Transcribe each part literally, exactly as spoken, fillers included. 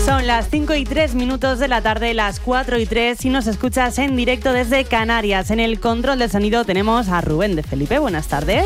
Son las cinco y tres minutos de la tarde, las cuatro y tres, y nos escuchas en directo desde Canarias. En el control de sonido tenemos a Rubén de Felipe. Buenas tardes.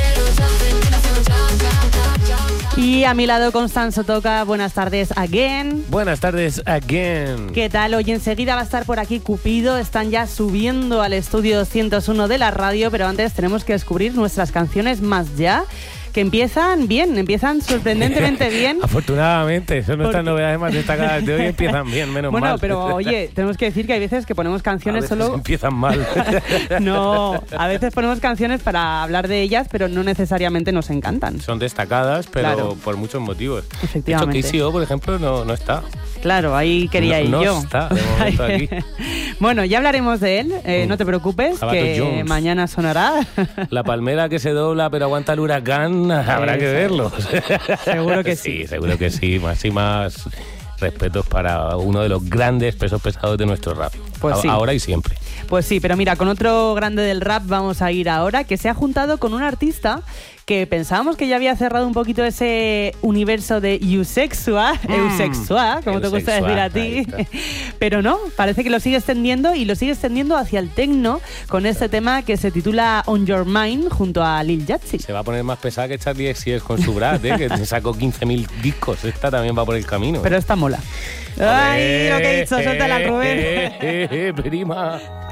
Y a mi lado Constanzo Toca. Buenas tardes again. Buenas tardes again. ¿Qué tal? Hoy enseguida va a estar por aquí Cupido. Están ya subiendo al estudio doscientos uno de la radio, pero antes tenemos que descubrir nuestras canciones más ya, que empiezan bien, empiezan sorprendentemente bien. Afortunadamente, son nuestras Porque... novedades más destacadas de hoy, empiezan bien, menos bueno, mal. Bueno, pero oye, tenemos que decir que hay veces que ponemos canciones a veces solo... empiezan mal. No, a veces ponemos canciones para hablar de ellas, pero no necesariamente nos encantan. Son destacadas, pero claro, por muchos motivos. Efectivamente. De hecho, K C O, por ejemplo, no, no está. Claro, ahí quería ir no, no yo. No está, de momento aquí. Bueno, ya hablaremos de él, eh, no te preocupes, Jabato que Jones. Mañana sonará. La palmera que se dobla pero aguanta el huracán, habrá que verlo. Seguro que sí. Sí, seguro que sí. Más y más respetos para uno de los grandes pesos pesados de nuestro rap. Pues sí. Ahora y siempre. Pues sí, pero mira, con otro grande del rap vamos a ir ahora, que se ha juntado con un artista que pensábamos que ya había cerrado un poquito ese universo de eusexua, mm, eusexua, como te gusta decir a ti, pero no, parece que lo sigue extendiendo y lo sigue extendiendo hacia el techno con este tema que se titula On Your Mind junto a Lil Yachty. Se va a poner más pesada que Charlie X C X con su Brad, ¿eh? Que sacó quince mil discos, esta también va por el camino. Pero esta mola. ¡Ay, lo que he dicho! ¡Suéltala, Rubén! Eh, eh, eh, prima.